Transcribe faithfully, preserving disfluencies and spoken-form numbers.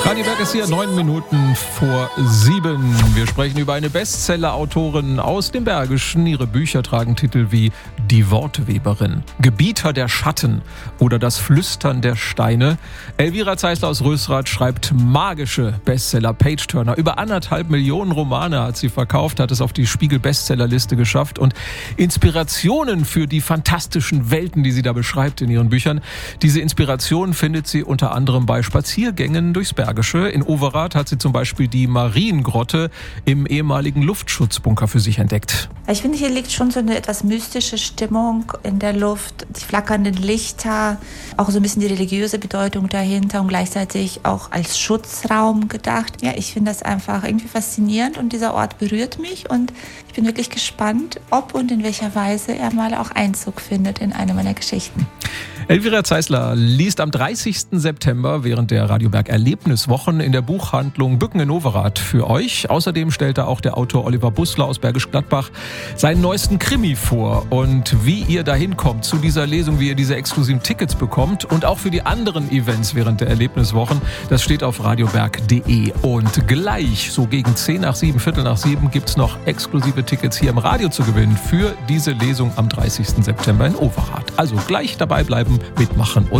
Radio Berg ist hier neun Minuten vor sieben. Wir sprechen über eine Bestseller-Autorin aus dem Bergischen. Ihre Bücher tragen Titel wie Die Wortweberin, Gebieter der Schatten oder Das Flüstern der Steine. Elvira Zeisler aus Rösrath schreibt magische Bestseller, Page-Turner. Über anderthalb Millionen Romane hat sie verkauft, hat es auf die Spiegel-Bestsellerliste geschafft. Und Inspirationen für die fantastischen Welten, die sie da beschreibt in ihren Büchern, diese Inspirationen findet sie unter anderem bei Spaziergängen durchs Bergische. In Overath hat sie zum Beispiel die Mariengrotte im ehemaligen Luftschutzbunker für sich entdeckt. Ich finde, hier liegt schon so eine etwas mystische Stimmung in der Luft, die flackernden Lichter, auch so ein bisschen die religiöse Bedeutung dahinter und gleichzeitig auch als Schutzraum gedacht. Ja, ich finde das einfach irgendwie faszinierend und dieser Ort berührt mich und ich bin wirklich gespannt, ob und in welcher Weise er mal auch Einzug findet in eine meiner Geschichten. Elvira Zeisler liest am dreißigsten September während der Radio Berg Erlebniswochen in der Buchhandlung Bücken in Overath für euch. Außerdem stellte auch der Autor Oliver Bussler aus Bergisch Gladbach seinen neuesten Krimi vor. Und wie ihr dahin kommt zu dieser Lesung, wie ihr diese exklusiven Tickets bekommt und auch für die anderen Events während der Erlebniswochen, das steht auf radioberg punkt de. Und gleich, so gegen zehn nach sieben, Viertel nach sieben, gibt's noch exklusive Tickets hier im Radio zu gewinnen für diese Lesung am dreißigsten September in Overath. Also gleich dabei bleiben, mitmachen und